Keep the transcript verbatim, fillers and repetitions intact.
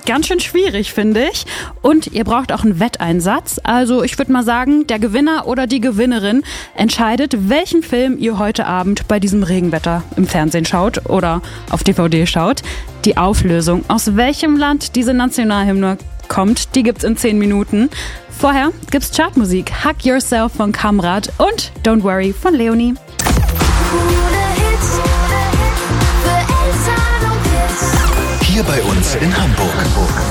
ganz schön schwierig, finde ich. Und ihr braucht auch einen Wetteinsatz. Also ich würde mal sagen, der Gewinner oder die Gewinnerin entscheidet, welchen Film ihr heute Abend bei diesem Regenwetter im Fernsehen schaut oder auf D V D schaut. Die Auflösung, aus welchem Land diese Nationalhymne kommt, die gibt's in zehn Minuten. Vorher gibt's Chartmusik, Hug Yourself von Kamrat und Don't Worry von Leonie. Hier bei uns in Hamburg.